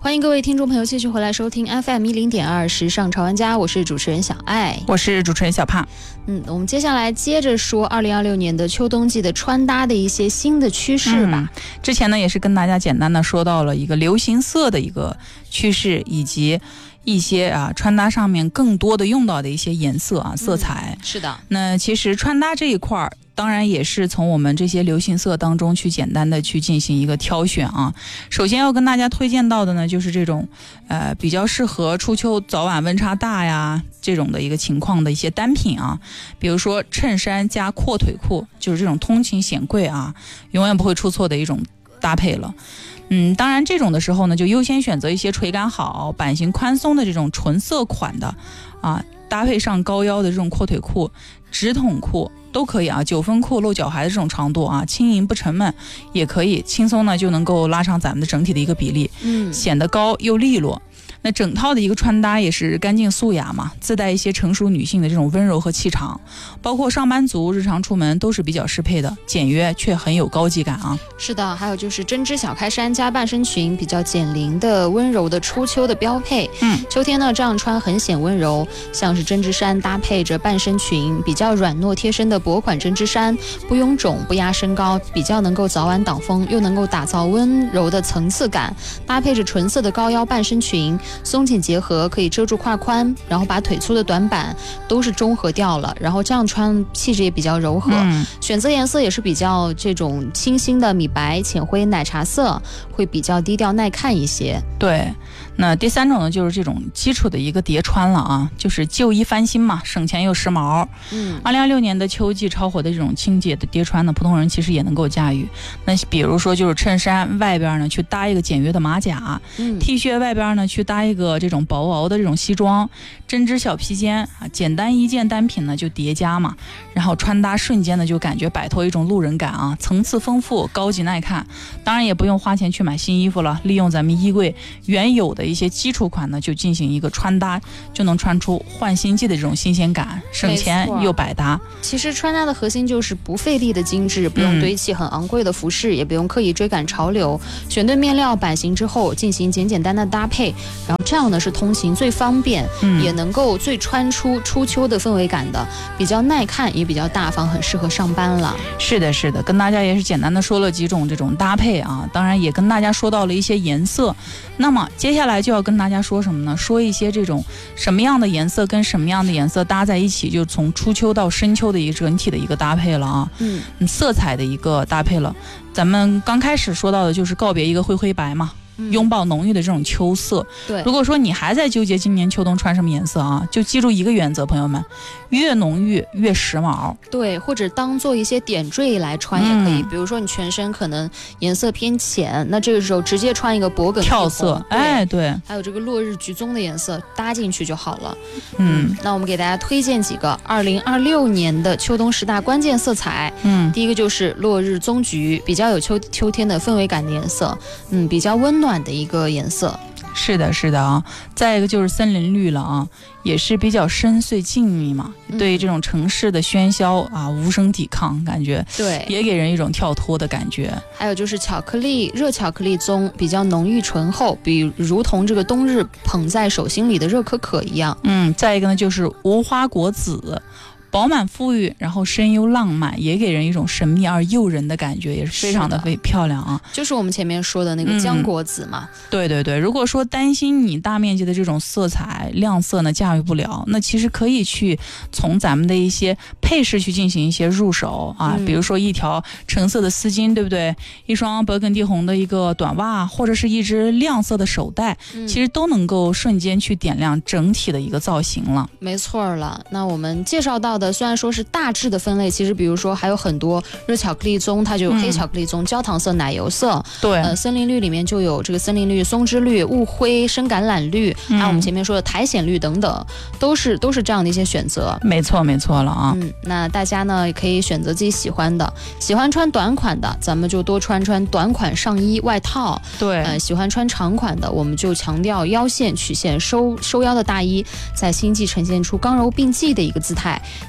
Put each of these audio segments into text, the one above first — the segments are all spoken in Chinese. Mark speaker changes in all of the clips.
Speaker 1: 欢迎各位听众朋友继续回来收听 FM10.2时尚潮玩家，我是主持人小爱，
Speaker 2: 我是主持人小胖。
Speaker 1: 我们接下来接着说2026年的秋冬季的穿搭的一些新的趋势吧。
Speaker 2: 之前呢也是跟大家简单的说到了一个流行色的一个趋势，以及一些穿搭上面更多的用到的一些颜色色彩。
Speaker 1: 是的，
Speaker 2: 那其实穿搭这一块当然也是从我们这些流行色当中去简单的去进行一个挑选啊。首先要跟大家推荐到的呢，就是这种比较适合初秋早晚温差大呀这种的一个情况的一些单品啊，比如说衬衫加阔腿裤，就是这种通勤显贵啊，永远不会出错的一种搭配了。当然这种的时候呢，就优先选择一些垂感好、版型宽松的这种纯色款的搭配上高腰的这种阔腿裤、直筒裤都可以9分裤露脚踝的这种长度轻盈不沉闷，也可以轻松呢就能够拉长咱们的整体的一个比例，显得高又利落。那整套的一个穿搭也是干净素雅嘛，自带一些成熟女性的这种温柔和气场，包括上班族日常出门都是比较适配的，简约却很有高级感啊。
Speaker 1: 是的，还有就是针织小开衫加半身裙，比较减龄的温柔的初秋的标配。秋天呢这样穿很显温柔，像是针织衫搭配着半身裙，比较软糯贴身的薄款针织衫，不臃肿不压身高，比较能够早晚挡风，又能够打造温柔的层次感，搭配着纯色的高腰半身裙，松紧结合，可以遮住胯宽，然后把腿粗的短板都是中和掉了，然后这样穿气质也比较柔和。选择颜色也是比较这种清新的米白、浅灰、奶茶色，会比较低调耐看一些。
Speaker 2: 对，那第三种呢，就是这种基础的一个叠穿了就是旧衣翻新嘛，省钱又时髦。2026年的秋季超火的这种轻捷的叠穿呢，普通人其实也能够驾驭。那比如说就是衬衫外边呢去搭一个简约的马甲，T 恤外边呢去搭一个这种薄袄的这种西装，针织小披肩简单一件单品呢就叠加嘛，然后穿搭瞬间呢就感觉摆脱一种路人感层次丰富，高级耐看。当然也不用花钱去买新衣服了，利用咱们衣柜原有的一些基础款呢，就进行一个穿搭，就能穿出换新季的这种新鲜感，省钱又百搭。
Speaker 1: 其实穿搭的核心就是不费力的精致，不用堆砌很昂贵的服饰，也不用刻意追赶潮流，选对面料版型之后进行简简单单的搭配，然后这样呢是通勤最方便，也能够最穿出初秋的氛围感的，比较耐看也比较大方，很适合上班了。
Speaker 2: 是的是的，跟大家也是简单的说了几种这种搭配当然也跟大家说到了一些颜色。那么接下来就要跟大家说什么呢？说一些这种什么样的颜色跟什么样的颜色搭在一起，就从初秋到深秋的一个整体的一个搭配了色彩的一个搭配了。咱们刚开始说到的就是告别一个灰白嘛，拥抱浓郁的这种秋色。
Speaker 1: 对，
Speaker 2: 如果说你还在纠结今年秋冬穿什么颜色就记住一个原则，朋友们，越浓郁越时髦。
Speaker 1: 对，或者当做一些点缀来穿也可以，比如说你全身可能颜色偏浅，那这个时候直接穿一个薄梗
Speaker 2: 跳色，对，
Speaker 1: 还有这个落日橘棕的颜色搭进去就好了。那我们给大家推荐几个2026年的秋冬10大关键色彩。第一个就是落日棕橘，比较有秋天的氛围感的颜色，比较温暖的一个颜色。
Speaker 2: 是的是的再一个就是森林绿了也是比较深邃静谧嘛，对于这种城市的喧嚣无声抵抗，感觉
Speaker 1: 对，
Speaker 2: 也给人一种跳脱的感觉。
Speaker 1: 还有就是热巧克力棕，比较浓郁醇厚，如同这个冬日捧在手心里的热可可一样。
Speaker 2: 再一个呢就是无花果紫，饱满富裕，然后深幽浪漫，也给人一种神秘而诱人的感觉，也是非常的漂亮
Speaker 1: 就是我们前面说的那个浆果紫嘛。
Speaker 2: 对对对，如果说担心你大面积的这种色彩亮色呢驾驭不了，那其实可以去从咱们的一些配饰去进行一些入手比如说一条橙色的丝巾，对不对？一双勃艮第红的一个短袜，或者是一只亮色的手袋，其实都能够瞬间去点亮整体的一个造型了。
Speaker 1: 没错了，那我们介绍到的虽然说是大致的分类，其实比如说还有很多热巧克力棕，它就有黑巧克力棕、焦糖色、奶油色。
Speaker 2: 对，
Speaker 1: 森林绿里面就有这个森林绿、松枝绿、雾灰、深橄榄绿，还有我们前面说的苔藓绿等等，都是这样的一些选择。
Speaker 2: 没错了
Speaker 1: 那大家呢也可以选择自己喜欢的，喜欢穿短款的，咱们就多穿短款上衣外套。
Speaker 2: 对，
Speaker 1: 喜欢穿长款的，我们就强调腰线曲线收腰的大衣，在新季呈现出刚柔并济的一个姿态。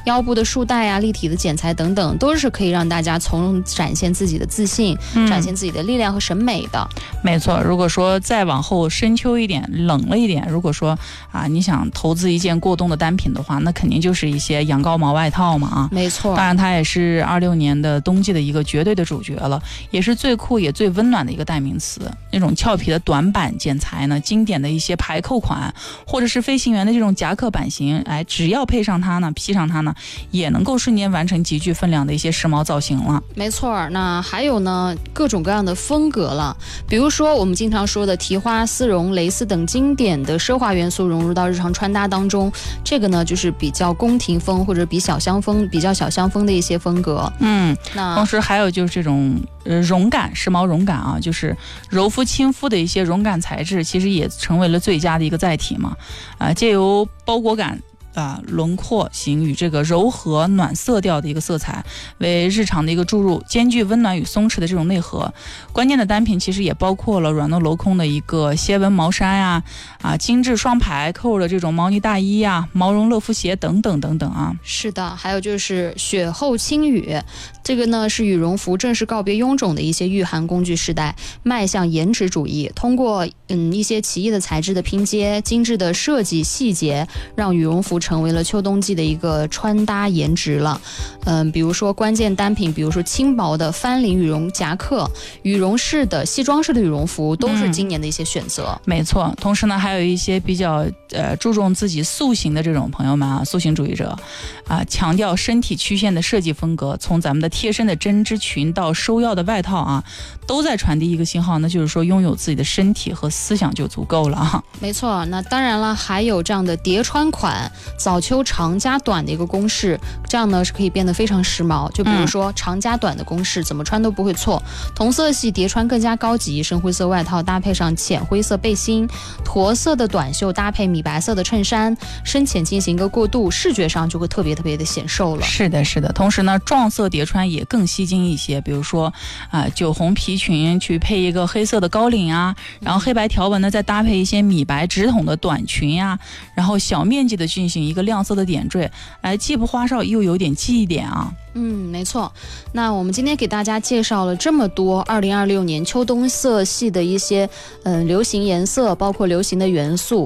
Speaker 1: 腰部的束带啊、立体的剪裁等等，都是可以让大家从容展现自己的自信，展现自己的力量和审美的。
Speaker 2: 没错，如果说再往后深秋一点，冷了一点，如果说你想投资一件过冬的单品的话，那肯定就是一些羊羔毛外套嘛啊。
Speaker 1: 没错，
Speaker 2: 当然它也是26年的冬季的一个绝对的主角了，也是最酷也最温暖的一个代名词。那种俏皮的短版剪裁呢，经典的一些排扣款，或者是飞行员的这种夹克版型，只要配上它呢，披上它呢，也能够瞬间完成极具分量的一些时髦造型了。
Speaker 1: 没错，那还有呢，各种各样的风格了，比如说我们经常说的提花、丝绒、蕾丝等经典的奢华元素融入到日常穿搭当中，这个呢就是比较宫廷风或者比较小香风的一些风格。那
Speaker 2: 同时还有就是这种绒感、时髦绒感啊，就是柔肤亲肤的一些绒感材质，其实也成为了最佳的一个载体嘛。借由包裹感轮廓型与这个柔和暖色调的一个色彩为日常的一个注入，兼具温暖与松弛的这种内核。关键的单品其实也包括了软糯镂空的一个蝎纹毛衫呀，精致双排扣的这种毛呢大衣呀，毛绒乐福鞋等等等等啊。
Speaker 1: 是的，还有就是雪后轻羽，这个呢是羽绒服正式告别臃肿的一些御寒工具时代，迈向颜值主义，通过一些奇异的材质的拼接、精致的设计细节，让羽绒服成为了秋冬季的一个穿搭颜值了。比如说关键单品，比如说轻薄的翻领羽绒夹克、羽绒式的西装式的羽绒服，都是今年的一些选择。
Speaker 2: 没错，同时呢，还有一些比较注重自己塑形的这种朋友们塑形主义者强调身体曲线的设计风格，从咱们的贴身的针织裙到收腰的外套都在传递一个信号，那就是说拥有自己的身体和思想就足够了
Speaker 1: 没错，那当然了，还有这样的叠穿款，早秋长加短的一个公式，这样呢是可以变得非常时髦。就比如说长加短的公式，怎么穿都不会错。同色系叠穿更加高级，深灰色外套搭配上浅灰色背心，驼色的短袖搭配米白色的衬衫，深浅进行一个过渡，视觉上就会特别的显瘦了。
Speaker 2: 是的，是的。同时呢，撞色叠穿也更吸睛一些，比如说酒红皮裙去配一个黑色的高领然后黑白条纹呢再搭配一些米白直筒的短裙然后小面积的进行一个亮色的点缀，既不花哨又有点记忆点
Speaker 1: 没错。那我们今天给大家介绍了这么多2026年秋冬色系的一些流行颜色，包括流行的元素。